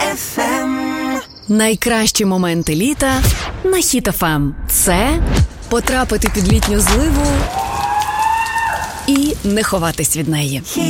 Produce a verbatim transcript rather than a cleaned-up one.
еф ем. Найкращі моменти літа на Хіт еф ем. Це потрапити під літню зливу і не ховатись від неї.